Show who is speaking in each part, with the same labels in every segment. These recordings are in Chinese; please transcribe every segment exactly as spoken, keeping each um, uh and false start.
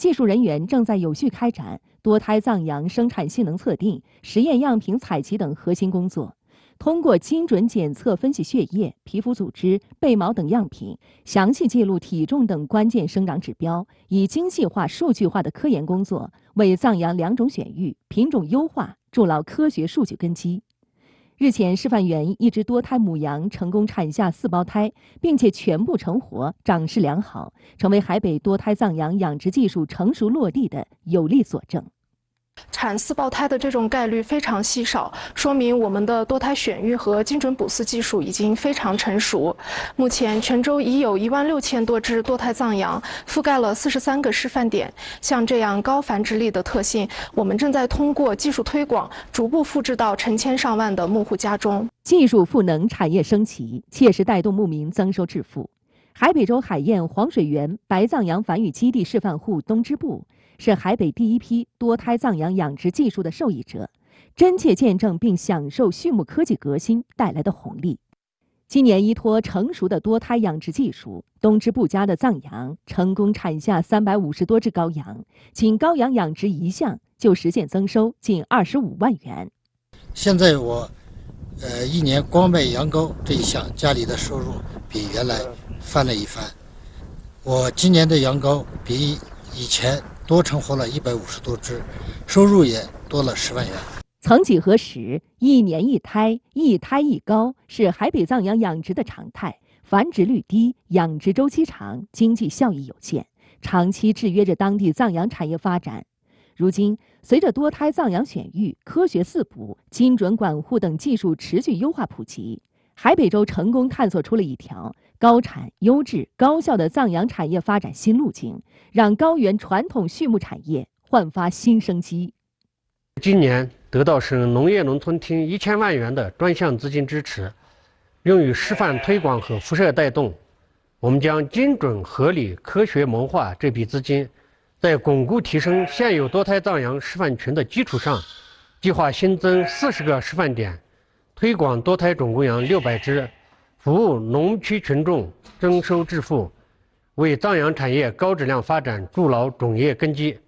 Speaker 1: 技术人员正在有序开展多胎藏羊生产性能测定、实验样品采集等核心工作。通过精准检测分析血液、皮肤组织、背毛等样品，详细记录体重等关键生长指标，以精细化、数据化的科研工作，为藏羊良种选育、品种优化筑牢科学数据根基。日前，示范园一只多胎母羊成功产下四胞胎，并且全部成活，长势良好，成为海北多胎藏羊养殖技术成熟落地的有力佐证。
Speaker 2: 产四胞胎的这种概率非常稀少，说明我们的多胎选育和精准补饲技术已经非常成熟。目前，泉州已有一万六千多只多胎藏羊，覆盖了四十三个示范点。像这样高繁殖力的特性，我们正在通过技术推广，逐步复制到成千上万的牧户家中。
Speaker 1: 技术赋能产业升级，切实带动牧民增收致富。海北州海晏黄水源白藏羊繁育基地示范户东支部是海北第一批多胎藏羊养殖技术的受益者，真切见证并享受畜牧科技革新带来的红利。今年依托成熟的多胎养殖技术，东支部家的藏羊成功产下三百五十多只羔羊，仅羔羊养殖一项就实现增收近二十五万元。
Speaker 3: 现在我，呃，一年光卖羊羔这一项，家里的收入比原来翻了一番。我今年的羊羔比以前多成活了一百五十多只，收入也多了十万元。
Speaker 1: 曾几何时，一年一胎、一胎一羔是海北藏羊养殖的常态，繁殖率低，养殖周期长，经济效益有限，长期制约着当地藏羊产业发展。如今，随着多胎藏羊选育、科学饲捕、精准管护等技术持续优化普及，海北州成功探索出了一条高产、优质、高效的藏羊产业发展新路径，让高原传统畜牧产业焕发新生机。
Speaker 4: 今年得到省农业农村厅一千万元的专项资金支持，用于示范推广和辐射带动。我们将精准、合理、科学谋划这笔资金，在巩固提升现有多胎藏羊示范群的基础上，计划新增四十个示范点，推广多胎种公羊六百只，服务农区群众增收致富，为藏羊产业高质量发展筑牢种业根基。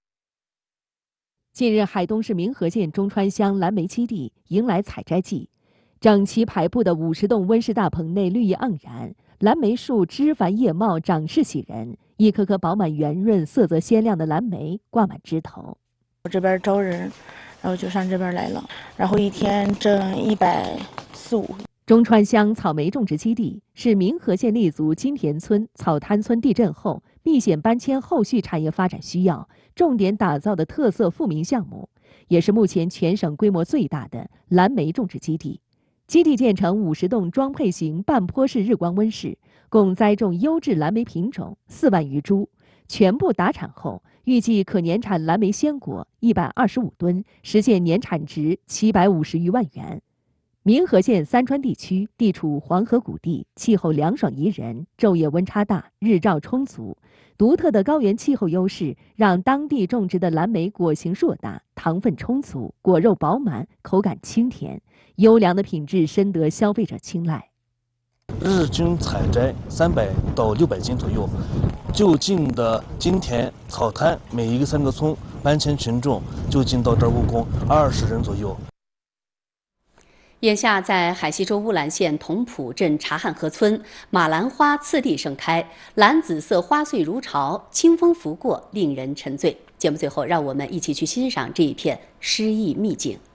Speaker 1: 近日，海东市民和县中川乡蓝莓基地迎来采摘季，整齐排布的五十栋温室大棚内绿意盎然，蓝莓树枝繁叶茂，长势喜人，一颗颗饱满圆润、色泽鲜亮的蓝莓挂满枝头。
Speaker 5: 我这边招人，然后就上这边来了，然后一天挣一百四五。
Speaker 1: 中川乡草莓种植基地是民和县立足金田村、草滩村地震后避险搬迁后续产业发展需要，重点打造的特色富民项目，也是目前全省规模最大的蓝莓种植基地。基地建成五十栋装配型半坡式日光温室，共栽种优质蓝莓品种四万余株，全部达产后，预计可年产蓝莓鲜果一百二十五吨，实现年产值七百五十余万元。民和县三川地区地处黄河谷地，气候凉爽宜人，昼夜温差大，日照充足。独特的高原气候优势让当地种植的蓝莓果形硕大，糖分充足，果肉饱满，口感清甜，优良的品质深得消费者青睐。
Speaker 6: 日均采摘三百到六百斤左右，就近的金田、草滩每一个三个村搬迁群众就近到这儿务工二十人左右。
Speaker 7: 眼下，在海西州乌兰县同浦镇察汉河村，马兰花次第盛开，蓝紫色花穗如潮，清风拂过，令人沉醉。节目最后，让我们一起去欣赏这一片诗意秘境。